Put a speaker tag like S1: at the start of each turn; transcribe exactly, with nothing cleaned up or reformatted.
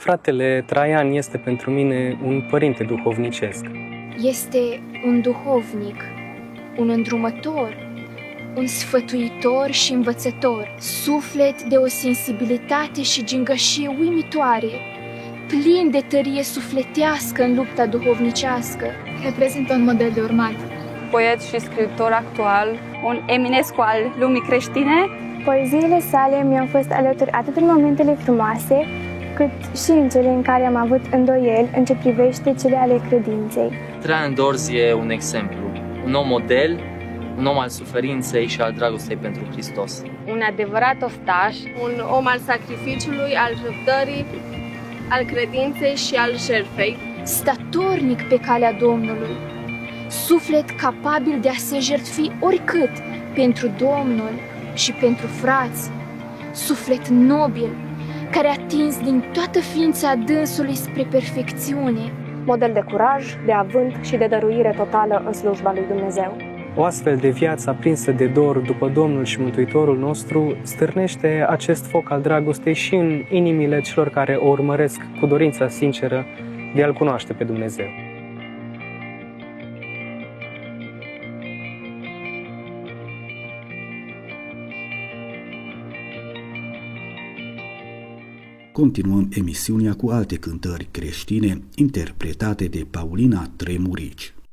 S1: Fratele Traian este pentru mine un părinte duhovnicesc.
S2: Este un duhovnic, un îndrumător, un sfătuitor și învățător, suflet de o sensibilitate și gingășie uimitoare, plin de tărie sufletească în lupta duhovnicească.
S3: Reprezintă un model de urmat.
S4: Poet și scriitor actual, un Eminescu al lumii creștine.
S5: Poeziile sale mi-au fost alături atât în momentele frumoase, cât și în cele în care am avut îndoieli în ce privește cele ale credinței.
S6: Traian Dorz e un exemplu, un om model, un om al suferinței și al dragostei pentru Hristos.
S4: Un adevărat ostaș,
S7: un om al sacrificiului, al răbdării, al credinței și al jertfei.
S2: Statornic pe calea Domnului, suflet capabil de a se jertfi oricât pentru Domnul și pentru frați, suflet nobil, care a atins din toată ființa dânsului spre perfecțiune.
S5: Model de curaj, de avânt și de dăruire totală în slujba lui Dumnezeu.
S1: O astfel de viață aprinsă de dor după Domnul și Mântuitorul nostru stârnește acest foc al dragostei și în inimile celor care o urmăresc cu dorința sinceră de a-L cunoaște pe Dumnezeu.
S8: Continuăm emisiunea cu alte cântări creștine interpretate de Paulina Tremurici.